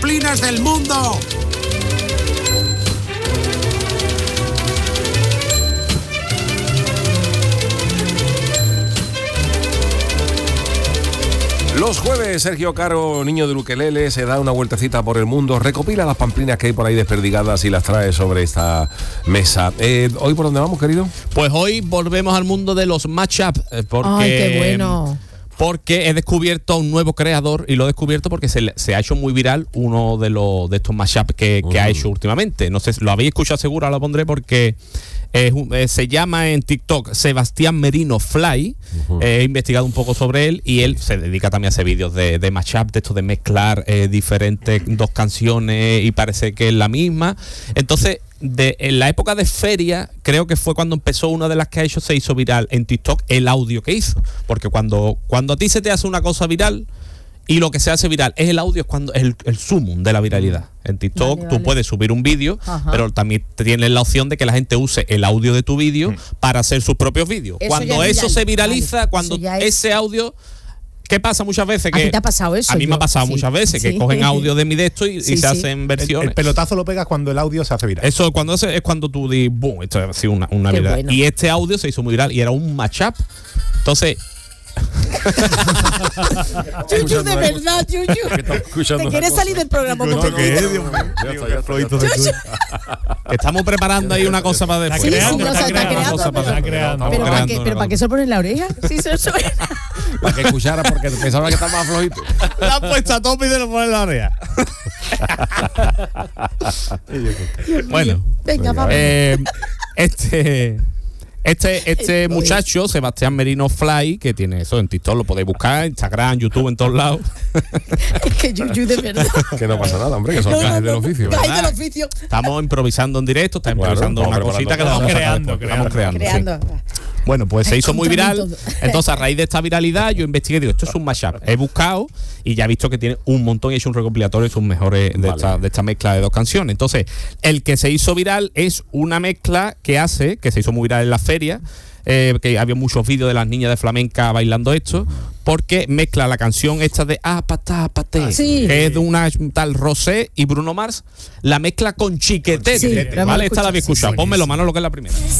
disciplinas del mundo. Los jueves, Sergio Caro, niño del ukelele, se da una vueltecita por el mundo, recopila las pamplinas que hay por ahí desperdigadas y las trae sobre esta mesa. ¿Hoy por dónde vamos, querido? Pues hoy volvemos al mundo de los mashup, porque... ¡Ay, qué bueno! Porque he descubierto a un nuevo creador, y lo he descubierto porque se ha hecho muy viral uno de estos mashup que ha hecho últimamente. No sé, lo habéis escuchado seguro, ahora lo pondré porque se llama en TikTok Sebastián Merino Fly. He investigado un poco sobre él y él se dedica también a hacer vídeos de mashup, de esto de mezclar diferentes dos canciones y parece que es la misma. Entonces, en la época de feria, creo que fue cuando empezó una de las que ha hecho, se hizo viral en TikTok el audio que hizo. Porque cuando a ti se te hace una cosa viral y lo que se hace viral es el audio, es cuando es el sumum de la viralidad. En TikTok tú puedes subir un vídeo, pero también tienes la opción de que la gente use el audio de tu vídeo para hacer sus propios vídeos. Cuando eso se viraliza, cuando ese audio... ¿Qué pasa muchas veces? ¿A ti te ha pasado eso? A mí me ha pasado muchas veces que cogen audio de mi de esto y se hacen versiones. El pelotazo lo pegas cuando el audio se hace viral. Eso es cuando tú dices, boom, esto ha sido una viral. Bueno. Y este audio se hizo muy viral y era un mashup. Entonces... Chuchu, de verdad, Chuchu. ¿Te quieres salir del programa un poquito? Estamos preparando ahí una cosa para después. Está creando. ¿Pero para qué se pone la oreja? Sí, se suena. Para que escuchara, porque pensaba que estaba más flojito. La ha puesto a tope y se lo pone en la oreja. Bueno, venga, vamos. Este muchacho, Sebastián Merino Fly, que tiene eso en TikTok, lo podéis buscar, Instagram, YouTube, en todos lados. Es que Yuyu, de verdad. Que no pasa nada, hombre, que son gajes del oficio. Gajes del oficio. Estamos improvisando en directo, estamos improvisando una cosita que lo vamos creando. Sí. Bueno, pues se hizo muy viral. Entonces, a raíz de esta viralidad, yo investigué, digo, esto es un mashup. He buscado y ya he visto que tiene un montón y he hecho un recopilatorio de sus mejores de esta mezcla de dos canciones. Entonces, el que se hizo viral es una mezcla que se hizo muy viral en la feria, que había muchos vídeos de las niñas de flamenca bailando esto, porque mezcla la canción esta de Patá, paté, que es de una tal Rosé y Bruno Mars, la mezcla con Chiquetete, ¿vale? Esta la había escuchado. Pónmelo, Manolo, que es la primera.